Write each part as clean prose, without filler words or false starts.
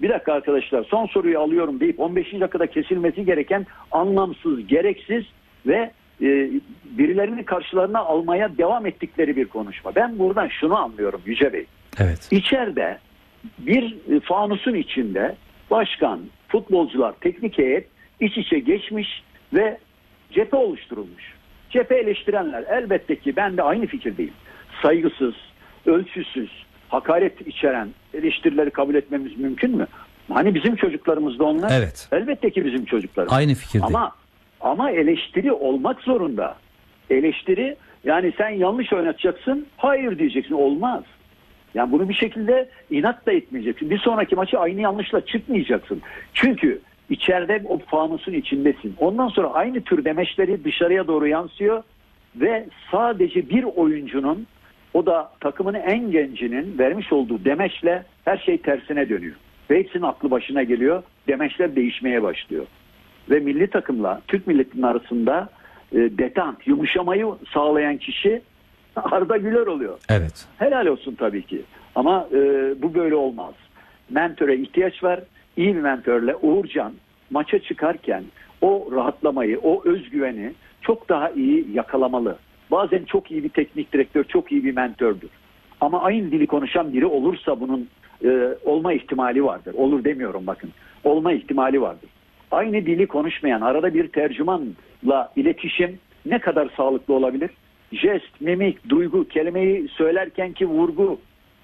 bir dakika arkadaşlar son soruyu alıyorum deyip 15. dakikada kesilmesi gereken anlamsız, gereksiz ve birilerini karşılarına almaya devam ettikleri bir konuşma. Ben buradan şunu anlıyorum Yüce Bey. Evet. İçeride bir fanusun içinde başkan, futbolcular, teknik heyet iç içe geçmiş ve cephe oluşturulmuş. Cephe eleştirenler elbette ki ben de aynı fikirdeyim. Saygısız, ölçüsüz, hakaret içeren eleştirileri kabul etmemiz mümkün mü? Hani bizim çocuklarımız da onlar. Evet. Elbette ki bizim çocuklarımız. Aynı fikirdeyim. Ama eleştiri olmak zorunda. Eleştiri yani sen yanlış oynatacaksın, hayır diyeceksin, olmaz. Yani bunu bir şekilde inat da etmeyeceksin. Bir sonraki maçı aynı yanlışla çıkmayacaksın. Çünkü içeride o fanusun içindesin. Ondan sonra aynı tür demeçleri dışarıya doğru yansıyor ve sadece bir oyuncunun, o da takımın en gencinin vermiş olduğu demeçle her şey tersine dönüyor. Ve hepsinin aklı başına geliyor. Demeçler değişmeye başlıyor. Ve milli takımla Türk milletinin arasında detant, yumuşamayı sağlayan kişi Arda Güler oluyor. Evet. Helal olsun tabii ki. Ama bu böyle olmaz. Mentöre ihtiyaç var. İyi bir mentörle Uğurcan maça çıkarken o rahatlamayı, o özgüveni çok daha iyi yakalamalı. Bazen çok iyi bir teknik direktör, çok iyi bir mentördür. Ama aynı dili konuşan biri olursa bunun olma ihtimali vardır. Olur demiyorum bakın. Olma ihtimali vardır. Aynı dili konuşmayan, arada bir tercümanla iletişim ne kadar sağlıklı olabilir? Jest, mimik, duygu, kelimeyi söylerkenki vurgu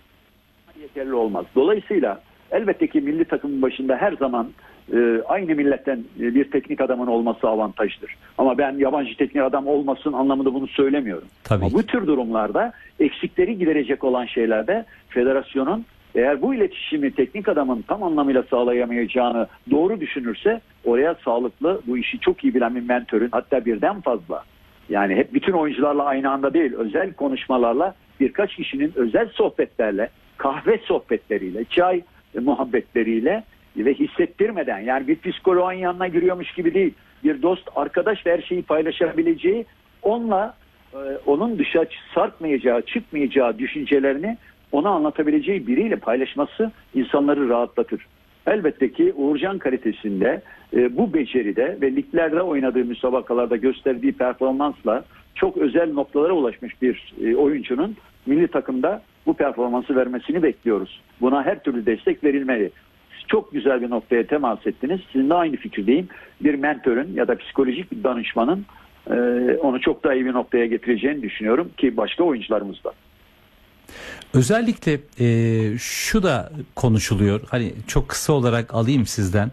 yeterli olmaz. Dolayısıyla elbette ki milli takımın başında her zaman aynı milletten bir teknik adamın olması avantajdır. Ama ben yabancı teknik adam olmasın anlamında bunu söylemiyorum. Tabii. Ama bu tür durumlarda eksikleri giderecek olan şeylerde federasyonun eğer bu iletişimi teknik adamın tam anlamıyla sağlayamayacağını doğru düşünürse oraya sağlıklı, bu işi çok iyi bilen bir mentörün, hatta birden fazla, yani hep bütün oyuncularla aynı anda değil, özel konuşmalarla, birkaç kişinin özel sohbetlerle, kahve sohbetleriyle, çay muhabbetleriyle ve hissettirmeden, yani bir psikoloğun yanına giriyormuş gibi değil, bir dost, arkadaş ve her şeyi paylaşabileceği, onunla onun dışa sarkmayacağı, çıkmayacağı düşüncelerini ona anlatabileceği biriyle paylaşması insanları rahatlatır. Elbette ki Uğurcan kalitesinde bu beceride ve liglerde oynadığı müsabakalarda gösterdiği performansla çok özel noktalara ulaşmış bir oyuncunun milli takımda bu performansı vermesini bekliyoruz. Buna her türlü destek verilmeli. Çok güzel bir noktaya temas ettiniz. Sizinle aynı fikirdeyim. Bir mentörün ya da psikolojik bir danışmanın onu çok daha iyi bir noktaya getireceğini düşünüyorum ki başka oyuncularımız da. Özellikle şu da konuşuluyor. Hani çok kısa olarak alayım sizden.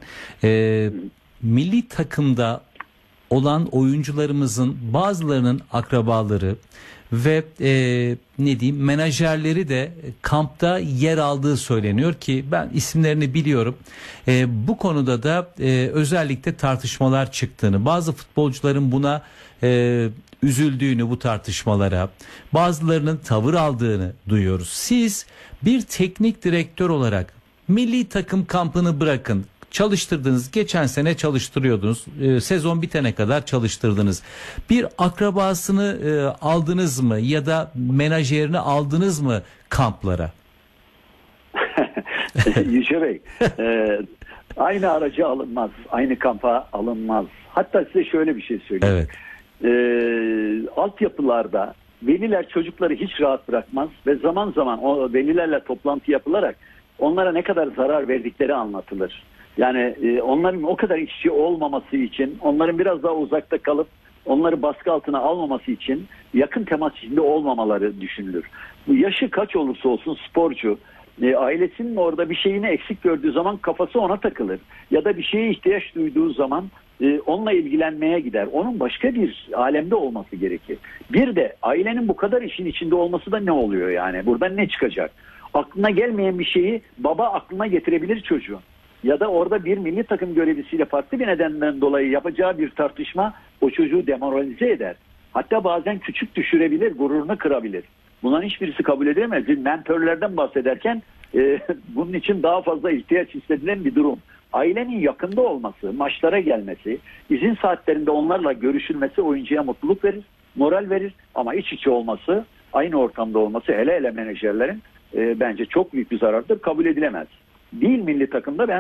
Milli takımda olan oyuncularımızın bazılarının akrabaları ve ne diyeyim menajerleri de kampta yer aldığı söyleniyor ki ben isimlerini biliyorum. Bu konuda da özellikle tartışmalar çıktığını, bazı futbolcuların buna üzüldüğünü, bu tartışmalara, bazılarının tavır aldığını duyuyoruz. Siz bir teknik direktör olarak milli takım kampını bırakın, çalıştırdınız, geçen sene çalıştırıyordunuz, sezon bitene kadar çalıştırdınız. Bir akrabasını aldınız mı ya da menajerini aldınız mı kamplara? Yüce Bey, aynı araca alınmaz, aynı kampa alınmaz. Hatta size şöyle bir şey söyleyeyim. Evet. Altyapılarda veliler çocukları hiç rahat bırakmaz ve zaman zaman o velilerle toplantı yapılarak onlara ne kadar zarar verdikleri anlatılır. Yani onların o kadar işçi olmaması için, onların biraz daha uzakta kalıp onları baskı altına almaması için yakın temas içinde olmamaları düşünülür. Bu yaşı kaç olursa olsun sporcu ailesinin orada bir şeyini eksik gördüğü zaman kafası ona takılır. Ya da bir şeye ihtiyaç duyduğu zaman onunla ilgilenmeye gider. Onun başka bir alemde olması gerekir. Bir de ailenin bu kadar işin içinde olması da ne oluyor yani? Buradan ne çıkacak? Aklına gelmeyen bir şeyi baba aklına getirebilir çocuğun. Ya da orada bir milli takım görevlisiyle farklı bir nedenden dolayı yapacağı bir tartışma o çocuğu demoralize eder. Hatta bazen küçük düşürebilir, gururunu kırabilir. Bunların hiçbirisi kabul edilemez. Bir mentörlerden bahsederken bunun için daha fazla ihtiyaç hissedilen bir durum. Ailenin yakında olması, maçlara gelmesi, izin saatlerinde onlarla görüşülmesi oyuncuya mutluluk verir, moral verir. Ama iç içe olması, aynı ortamda olması hele hele menajerlerin bence çok büyük bir zarardır, kabul edilemez. Değil milli takımda ben